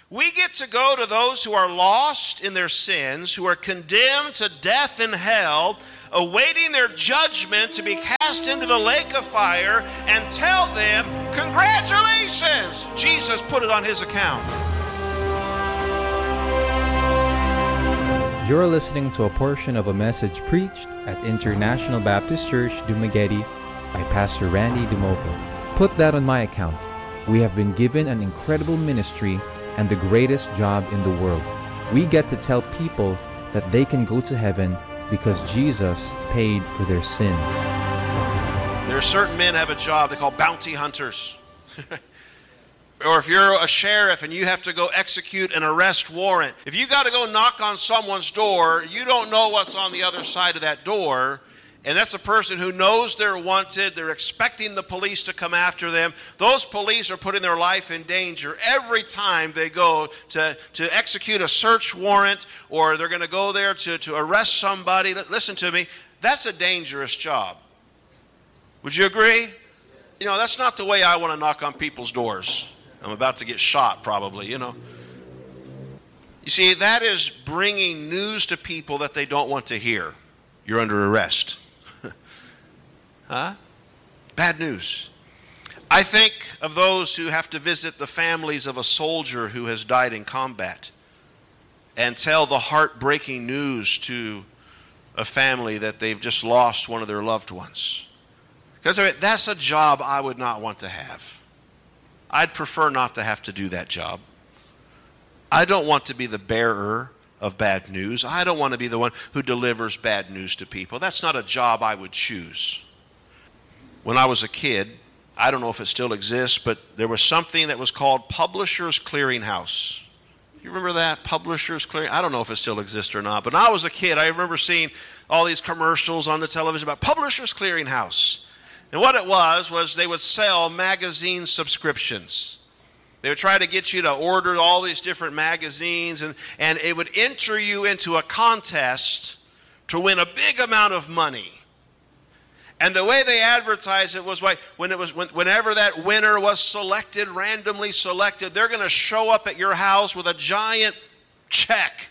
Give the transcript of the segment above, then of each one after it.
We get to go to those who are lost in their sins, who are condemned to death and hell, awaiting their judgment to be cast into the lake of fire, and tell them, congratulations, Jesus put it on his account. You're listening to a portion of a message preached at International Baptist Church, Dumaguete by Pastor Randy Dumovo. Put that on my account. We have been given an incredible ministry and the greatest job in the world. We get to tell people that they can go to heaven because Jesus paid for their sins. There are certain men have a job they call bounty hunters. Or if you're a sheriff and you have to go execute an arrest warrant, if you got to go knock on someone's door, you don't know what's on the other side of that door. And that's a person who knows they're wanted. They're expecting the police to come after them. Those police are putting their life in danger every time they go to execute a search warrant, or they're going to go there to arrest somebody. Listen to me. That's a dangerous job. Would you agree? You know, that's not the way I want to knock on people's doors. I'm about to get shot probably, you know. You see, that is bringing news to people that they don't want to hear. You're under arrest. Huh? Bad news. I think of those who have to visit the families of a soldier who has died in combat and tell the heartbreaking news to a family that they've just lost one of their loved ones. Because that's a job I would not want to have. I'd prefer not to have to do that job. I don't want to be the bearer of bad news. I don't want to be the one who delivers bad news to people. That's not a job I would choose. When I was a kid, I don't know if it still exists, but there was something that was called Publishers Clearinghouse. You remember that? Publishers Clearing? I don't know if it still exists or not, but when I was a kid, I remember seeing all these commercials on the television about Publishers Clearinghouse. And what it was they would sell magazine subscriptions. They would try to get you to order all these different magazines, and it would enter you into a contest to win a big amount of money. And the way they advertised it was whenever that winner was selected, randomly selected, they're going to show up at your house with a giant check.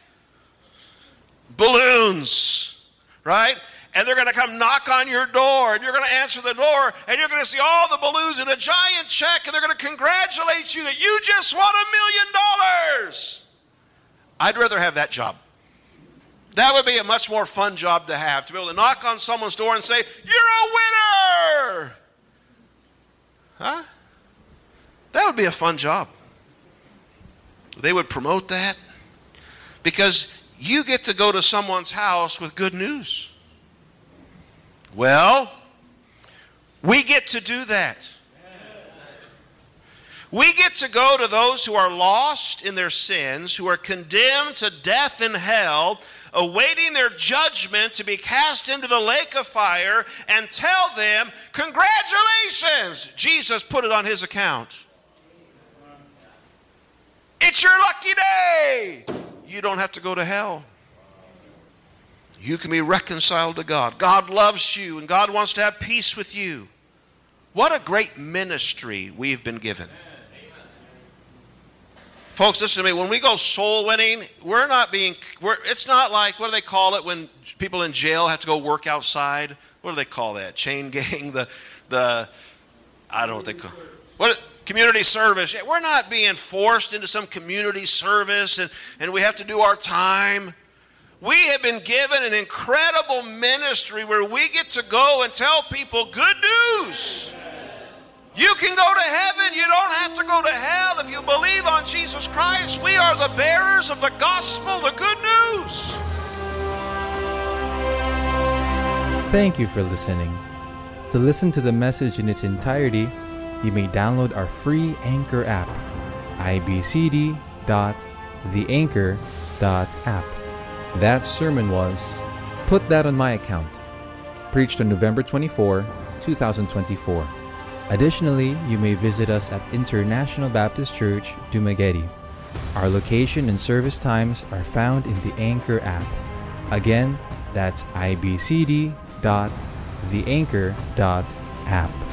Balloons, right? And they're going to come knock on your door, and you're going to answer the door, and you're going to see all the balloons and a giant check, and they're going to congratulate you that you just won $1 million. I'd rather have that job. That would be a much more fun job to have, to be able to knock on someone's door and say, "You're a winner!" Huh? That would be a fun job. They would promote that because you get to go to someone's house with good news. Well, we get to do that. We get to go to those who are lost in their sins, who are condemned to death and hell, awaiting their judgment to be cast into the lake of fire, and tell them, congratulations, Jesus put it on his account. It's your lucky day. You don't have to go to hell. You can be reconciled to God. God loves you, and God wants to have peace with you. What a great ministry we've been given. Folks, listen to me. When we go soul winning, it's not like, what do they call it when people in jail have to go work outside? What do they call that? Chain gang? I don't know what they call it. Community service. Yeah, we're not being forced into some community service and we have to do our time. We have been given an incredible ministry where we get to go and tell people good news. You can go to heaven. You don't have to go to hell if you believe on Jesus Christ. We are the bearers of the gospel, the good news. Thank you for listening. To listen to the message in its entirety, you may download our free Anchor app, ibcd.theanchor.app. That sermon was Put That on My Account, preached on November 24, 2024. Additionally, you may visit us at International Baptist Church, Dumaguete. Our location and service times are found in the Anchor app. Again, that's ibcd.theanchor.app.